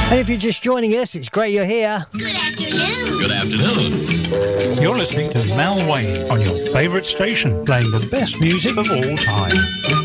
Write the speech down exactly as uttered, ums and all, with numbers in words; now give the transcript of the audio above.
And if you're just joining us, it's great you're here. Good afternoon. Good afternoon. You're listening to Mel Wayne on your favourite station, playing the best music of all time.